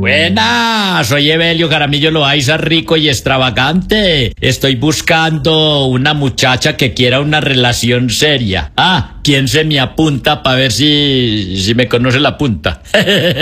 Buenas, soy Evelio Jaramillo Loaiza, rico y extravagante. Estoy buscando una muchacha que quiera una relación seria. ¿Quién se me apunta para ver si me conoce la punta?